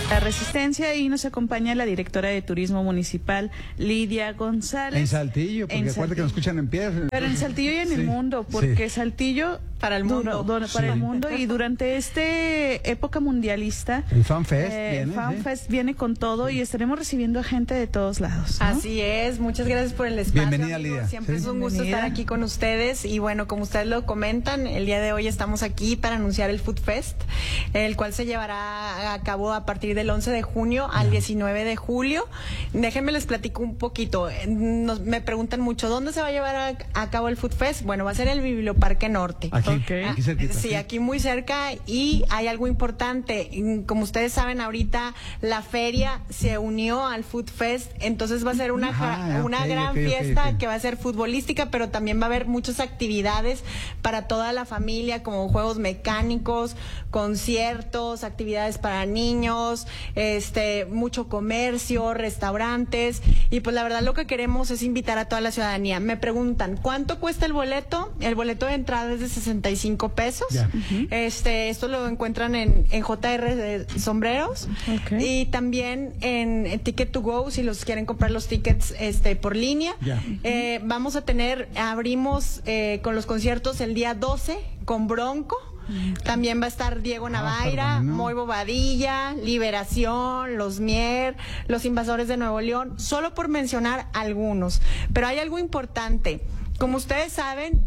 La Resistencia, y nos acompaña la directora de Turismo Municipal, Lidia González. En Saltillo, porque acuérdate que nos escuchan en Piedras. Pero en Saltillo y en el mundo, porque Saltillo para el mundo, para el mundo, y durante época mundialista el FanFest viene con todo y estaremos recibiendo a gente de todos lados, ¿no? Así es, muchas gracias por el espacio. Bienvenida, Lidia. Siempre es un gusto estar aquí con ustedes y bueno, como ustedes lo comentan, el día de hoy estamos aquí para anunciar el Food Fest, el cual se llevará a cabo a partir del 11 de junio al 19 de julio. Déjenme les platico un poquito. Me preguntan mucho, ¿dónde se va a llevar a cabo el Food Fest? Bueno, va a ser el Biblioparque Norte. Aquí cerquita. Sí, aquí muy cerca, y hay algo importante. Como ustedes saben, ahorita la feria se unió al Food Fest, entonces va a ser una gran fiesta que va a ser futbolística, pero también va a haber muchas actividades para toda la familia, como juegos mecánicos, conciertos, actividades para niños, mucho comercio, restaurantes, y pues la verdad lo que queremos es invitar a toda la ciudadanía. Me preguntan, ¿cuánto cuesta el boleto? El boleto de entrada es de 65 pesos. Ya. Esto lo encuentran en JR de Sombreros, y también en Ticket to Go si los quieren comprar los tickets por línea. Ya. Abrimos con los conciertos el día 12 con Bronco. También va a estar Diego Navaira, bueno. Moy Bobadilla, Liberación, Los Mier, Los Invasores de Nuevo León, solo por mencionar algunos. Pero hay algo importante. Como ustedes saben,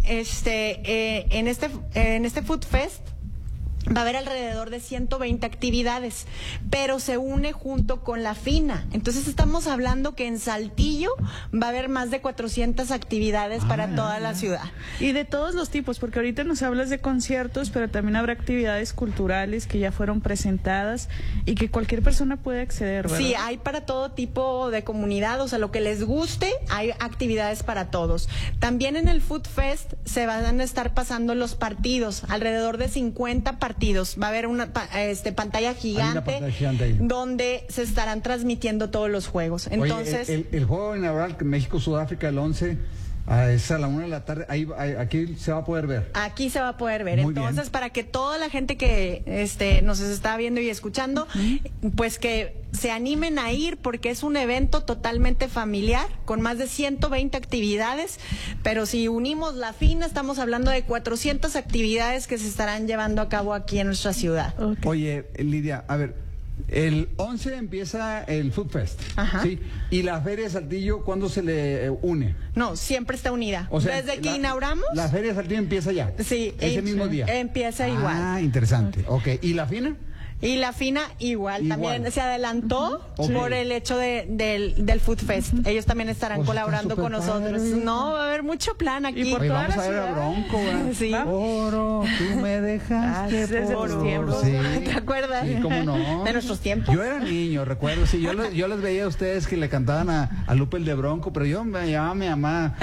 en este Food Fest va a haber alrededor de 120 actividades, pero se une junto con la FINA. Entonces estamos hablando que en Saltillo va a haber más de 400 actividades para toda la ciudad. Y de todos los tipos, porque ahorita nos hablas de conciertos, pero también habrá actividades culturales que ya fueron presentadas y que cualquier persona puede acceder, ¿verdad? Sí, hay para todo tipo de comunidad, o sea, lo que les guste, hay actividades para todos. También en el Food Fest se van a estar pasando los partidos, alrededor de 50 partidos. Va a haber una pantalla gigante, donde se estarán transmitiendo todos los juegos. Entonces, oye, el juego inaugural México-Sudáfrica el 11 es a la 1 de la tarde. Aquí se va a poder ver. Aquí se va a poder ver. Muy Entonces, bien. para que toda la gente que nos está viendo y escuchando, pues que se animen a ir, porque es un evento totalmente familiar, con más de 120 actividades, pero si unimos la FINA, estamos hablando de 400 actividades que se estarán llevando a cabo aquí en nuestra ciudad. Oye, Lidia, a ver, el 11 empieza el Food Fest, ¿sí? ¿Y la Feria de Saltillo cuándo se le une? No, siempre está unida. O sea, desde que inauguramos. La Feria de Saltillo empieza ya. Sí, ese mismo día. Empieza igual. Ah, interesante. Ok, ¿y la FINA? Y la FINA igual. También se adelantó por el hecho del Food Fest. Ellos también estarán colaborando con nosotros. Padre. No, va a haber mucho plan aquí. Y por Oye, toda vamos la a ver a ciudad. Bronco, ¿verdad? Sí. Oro, tú me dejaste desde por tus tiempos. sí. ¿Te acuerdas? Sí, cómo no. De nuestros tiempos. Yo era niño, recuerdo, sí, yo les veía a ustedes que le cantaban a Lupe el de Bronco, pero yo me llamaba a mi mamá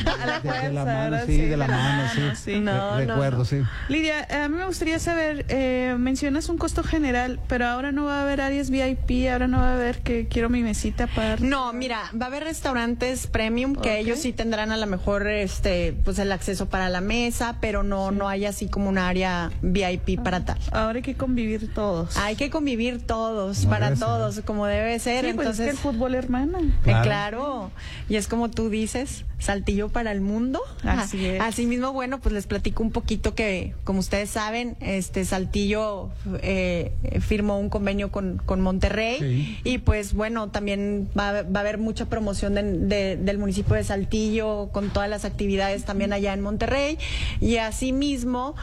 de la mano, sí, de la mano, sí. No, Recuerdo, sí. Lidia, a mí me gustaría saber, mencionas un costo general, pero ahora no va a haber áreas VIP, ahora no va a haber que quiero mi mesita para... No, mira, va a haber restaurantes premium que ellos sí tendrán a lo mejor pues el acceso para la mesa, pero no hay así como un área VIP para tal. Ahora hay que convivir todos. Hay que convivir todos, Como para debe ser. todos, como debe ser. Sí, pues Entonces, es que el fútbol, hermana. claro, y es como tú dices, Saltillo para el mundo. Así es. Asimismo, bueno, pues les platico un poquito que, como ustedes saben, Saltillo firmó un convenio con Monterrey, y pues bueno, también va a haber mucha promoción del municipio de Saltillo con todas las actividades también allá en Monterrey, y asimismo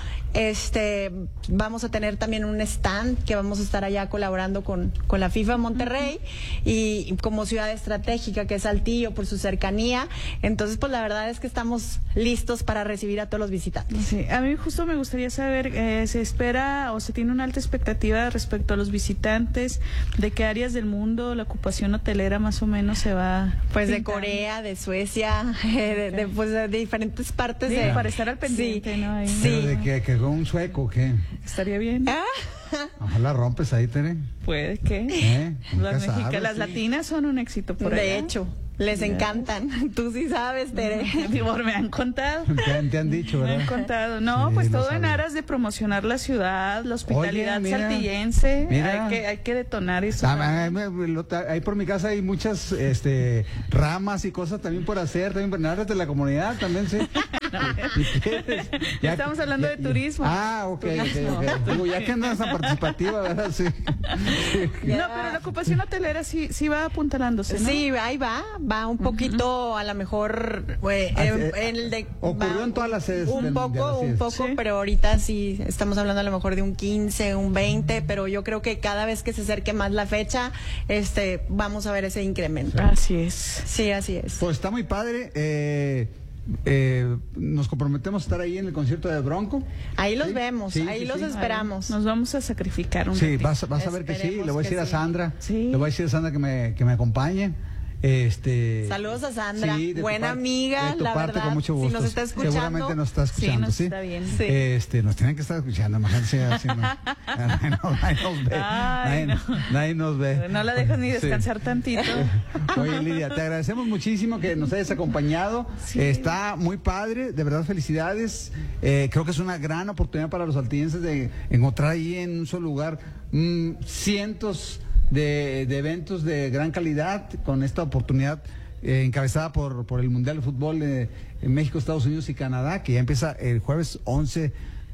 vamos a tener también un stand que vamos a estar allá colaborando con la FIFA Monterrey, y como ciudad estratégica que es Saltillo por su cercanía. Entonces, pues la verdad es que estamos listos para recibir a todos los visitantes. Sí, a mí justo me gustaría saber, ¿se espera o se tiene una alta expectativa respecto a los visitantes? ¿De qué áreas del mundo la ocupación hotelera más o menos se va? Pues de pintando? Corea, de Suecia, pues de diferentes partes. Sí, para estar al pendiente, sí, ¿no? Ahí. Sí. Pero de que un sueco, ¿qué? Estaría bien. Ojalá rompes ahí, Tere. Puede que. Nunca Las sabes, las sí. latinas son un éxito por allá. De hecho. Les encantan. Tú sí sabes, Tere. Me han contado. Te han dicho, ¿verdad? Me han contado. No, Sí, pues no todo en sabía. aras de promocionar la ciudad, la hospitalidad Oye, mira, saltillense. mira. Hay que detonar eso. Ahí por mi casa hay muchas ramas y cosas también por hacer, también por nada de la comunidad, también sí. Ya estamos hablando de turismo. Ok. Digo, ya que andas tan participativa, ¿verdad? Sí. No, pero la ocupación hotelera sí va apuntalándose, ¿no? Sí, ahí va un poquito, a lo mejor en el de ocurrió en todas las sedes un del poco, mundial, Sí. pero ahorita sí estamos hablando a lo mejor de un 15, un 20, pero yo creo que cada vez que se acerque más la fecha, vamos a ver ese incremento. Así es. Sí, así es. Pues está muy padre. Nos comprometemos a estar ahí en el concierto de Bronco. Ahí los Sí, vemos, sí, ahí sí, los sí. esperamos. Nos vamos a sacrificar un Sí, ratito. vas a ver que sí. Esperemos Le voy a decir que a sí. Sandra. Sí. Le voy a decir a Sandra que me acompañe. Saludos a Sandra, sí, de tu buena parte, amiga, de tu la parte, verdad. con mucho gusto. Si nos está escuchando, seguramente nos está escuchando, nos sí. está viendo. Sí. Nos tienen que estar escuchando, imagínense, así nadie nos ve. Ay, Nadie nos ve. No la dejas ni Sí. descansar tantito. Oye, Lidia, te agradecemos muchísimo que nos hayas acompañado. Sí. Está muy padre, de verdad, felicidades. Creo que es una gran oportunidad para los saltillenses de encontrar ahí en un solo lugar cientos de eventos de gran calidad con esta oportunidad encabezada por el Mundial de Fútbol en México, Estados Unidos y Canadá, que ya empieza el jueves 11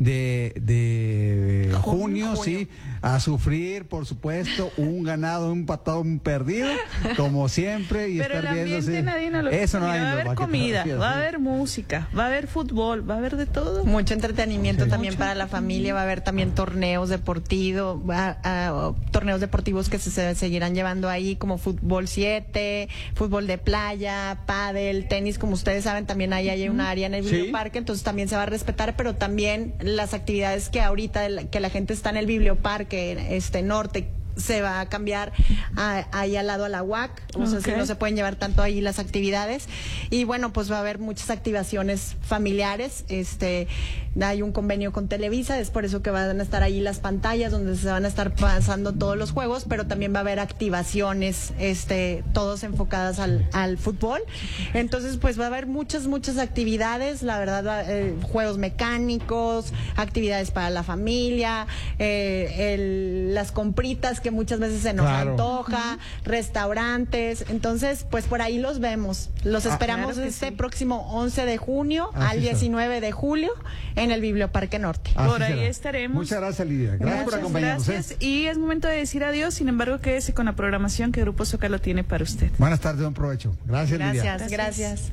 de junio, sí, a sufrir, por supuesto, un ganado, un empatado, un perdido, como siempre, y Pero el estar viendo, ambiente sí. nadie nos lo Eso no va a nadie haber lo va a comida, quitar, va a sí. haber música, va a haber fútbol, va a haber de todo. Mucho entretenimiento Sí. también Mucho para la familia, va a haber también torneos deportivos, torneos deportivos que se seguirán llevando ahí, como fútbol 7, fútbol de playa, pádel, tenis, como ustedes saben, también ahí hay una área en el Sí. biblioparque, entonces también se va a respetar, pero también las actividades que ahorita que la gente está en el biblioparque norte se va a cambiar ahí al lado a la UAC, o sea, Ok. si no se pueden llevar tanto ahí las actividades, y bueno, pues va a haber muchas activaciones familiares, hay un convenio con Televisa, es por eso que van a estar ahí las pantallas donde se van a estar pasando todos los juegos, pero también va a haber activaciones, todos enfocadas al fútbol, entonces pues va a haber muchas actividades, la verdad, juegos mecánicos, actividades para la familia, las compritas que muchas veces se nos Claro. antoja, restaurantes, entonces pues por ahí los vemos, los esperamos claro que sí. próximo 11 de junio Así al será. 19 de julio en el Biblioparque Norte. Así Por ahí será. estaremos. Muchas gracias, Lidia. Gracias por Muchas acompañarnos. gracias. Y es momento de decir adiós, sin embargo, quédese con la programación que Grupo Zócalo tiene para usted. Buenas tardes, buen provecho. Gracias, Lidia. Gracias.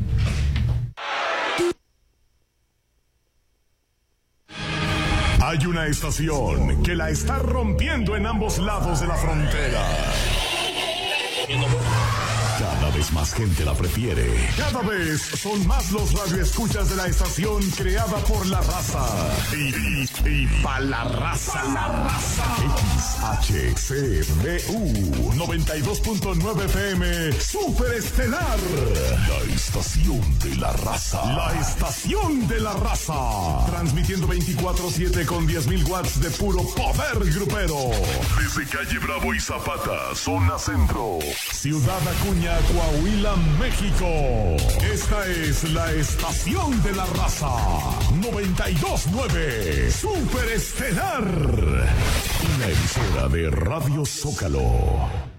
Hay una estación que la está rompiendo en ambos lados de la frontera. Cada vez más gente la prefiere. Cada vez son más los radioescuchas de la estación creada por la raza. Y pa' la raza. XHCBU 92.9 FM Super Estelar. La estación de la raza. La estación de la raza. Transmitiendo 24/7 con 10.000 watts de puro poder grupero. Desde calle Bravo y Zapata, zona centro. Ciudad Acuña, Coahuila, México. Esta es la estación de la raza. 92.9 Super Estelar. Una emisora de Radio Zócalo.